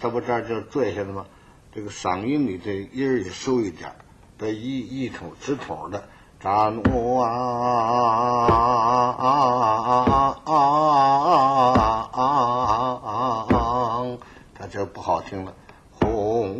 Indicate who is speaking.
Speaker 1: 他不这儿就坐下了吗？这个嗓音里这音儿也收一点，别一筒直筒的，扎努他这不好听了。